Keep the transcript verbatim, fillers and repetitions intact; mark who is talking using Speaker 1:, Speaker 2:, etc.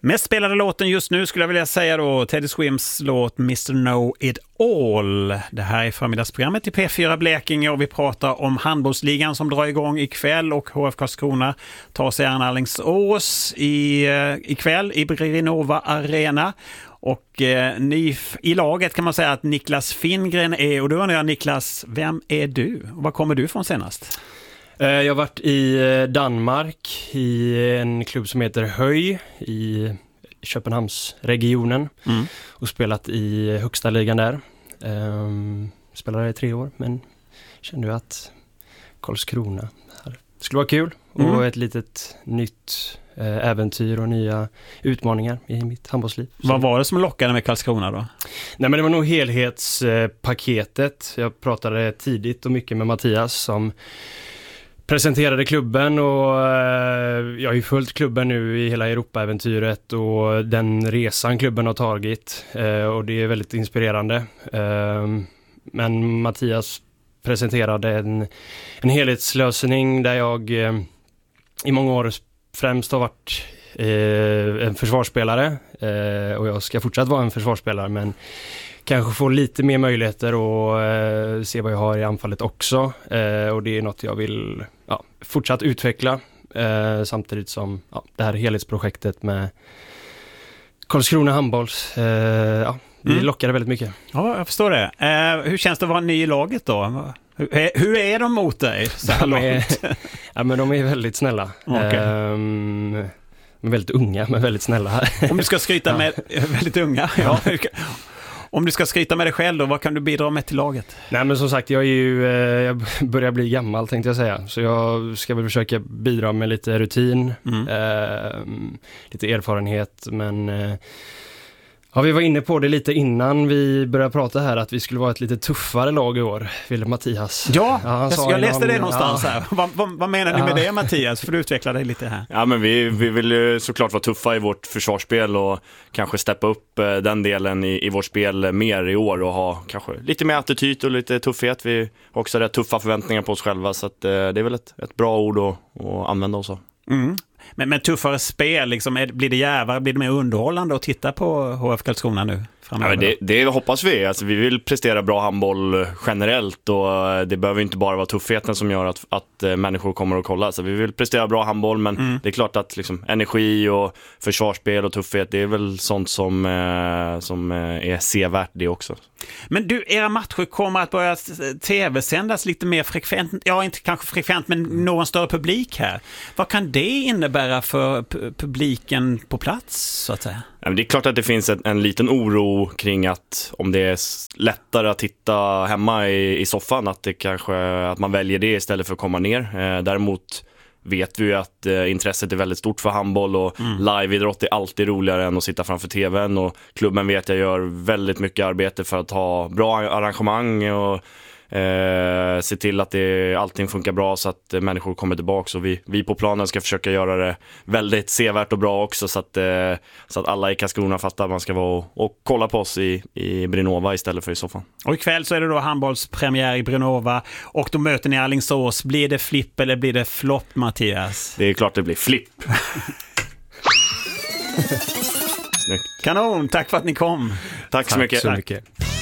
Speaker 1: Mest spelade låten just nu skulle jag vilja säga då Teddy Swims låt mister Know It All. Det här är förmiddagsprogrammet i P fyra Blekinge och vi pratar om handbollsligan som drar igång ikväll och H F Karlskrona tar sig an Alingsås i, ikväll i Brinova Arena. Och eh, ni i laget kan man säga att Niklas Finngren är, och då undrar jag Niklas, vem är du? Och var kommer du från senast?
Speaker 2: Jag har varit i Danmark i en klubb som heter Höj i Köpenhamnsregionen mm. och spelat i högsta ligan där. Um, spelade i tre år men kände ju att Karlskrona skulle vara kul mm. och ett litet nytt äh, äventyr och nya utmaningar i mitt handbollsliv.
Speaker 1: Vad var det som lockade med Karlskrona då?
Speaker 2: Nej, men det var nog helhetspaketet. Jag pratade tidigt och mycket med Mattias som presenterade klubben och jag har ju följt klubben nu i hela Europa-äventyret och den resan klubben har tagit och det är väldigt inspirerande. Men Mattias presenterade en, en helhetslösning där jag i många år främst har varit en försvarsspelare och jag ska fortsatt vara en försvarsspelare men kanske få lite mer möjligheter och eh, se vad jag har i anfallet också. Eh, och det är något jag vill ja, fortsatt utveckla. Eh, samtidigt som ja, det här helhetsprojektet med Karlskrona handbolls. Eh, ja, det mm. lockade väldigt mycket.
Speaker 1: Ja, jag förstår det. Eh, hur känns det att vara ny i laget då? Hur, hur är de mot dig så här
Speaker 2: de är, ja, men de är väldigt snälla.
Speaker 1: Okay.
Speaker 2: Eh, de är väldigt unga men väldigt snälla.
Speaker 1: Om du ska skryta ja. med väldigt unga, ja. Om du ska skryta med dig själv då, vad kan du bidra med till laget?
Speaker 2: Nej men som sagt, jag är ju eh, jag börjar bli gammal tänkte jag säga. Så jag ska väl försöka bidra med lite rutin, mm. eh, lite erfarenhet. Men eh, ja, vi var inne på det lite innan vi började prata här att vi skulle vara ett lite tuffare lag i år, ville Mattias.
Speaker 1: Ja, ja han jag, jag läste någon, det någonstans ja. här. Vad, vad, vad menar du ja. med det Mattias? För du utveckla dig lite här.
Speaker 3: Ja men vi, vi vill ju såklart vara tuffa i vårt försvarsspel och kanske steppa upp eh, den delen i, i vårt spel mer i år och ha kanske lite mer attityd och lite tuffhet. Vi har också rätt tuffa förväntningar på oss själva så att, eh, det är väl ett, ett bra ord att, att använda också.
Speaker 1: Mm. Men, men tuffare spel, liksom, är, blir det jävare, blir det mer underhållande att titta på H F Karlskrona nu?
Speaker 3: Ja, men det, det hoppas vi. Alltså, vi vill prestera bra handboll generellt och det behöver inte bara vara tuffheten som gör att, att människor kommer att kolla. Så vi vill prestera bra handboll men mm. det är klart att liksom, energi och försvarsspel och tuffhet, det är väl sånt som, eh, som är sevärt det också.
Speaker 1: Men du, era matcher kommer att börja tv-sändas lite mer frekvent, ja inte kanske frekvent men någon större publik här. Vad kan det innebära för p- publiken på plats så att säga?
Speaker 3: Ja, men det är klart att det finns en, en liten oro kring att om det är lättare att titta hemma i, i soffan att det kanske att man väljer det istället för att komma ner. Eh, däremot vet vi ju att eh, intresset är väldigt stort för handboll och mm. liveidrott är alltid roligare än att sitta framför tvn och klubben vet jag gör väldigt mycket arbete för att ha bra arrangemang och eh, se till att det, allting funkar bra så att eh, människor kommer tillbaka så vi, vi på planen ska försöka göra det väldigt sevärt och bra också så att, eh, så att alla i Karlskrona fattar att man ska vara och, och kolla på oss i, i Brinova istället för i soffan.
Speaker 1: Och ikväll så är det då handbollspremiär i Brinova och då möter ni Alingsås. Blir det flipp eller blir det flopp, Mattias?
Speaker 3: Det är klart det blir flipp.
Speaker 1: Snyggt. Kanon, tack för att ni kom.
Speaker 3: Tack så
Speaker 2: tack
Speaker 3: mycket.
Speaker 2: Så mycket.